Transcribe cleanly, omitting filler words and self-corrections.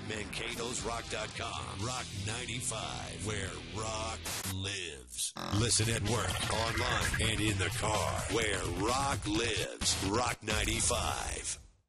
Mankato'sRock.com. Rock 95, where rock lives. Listen at work, online, and in the car, where rock lives. Rock 95.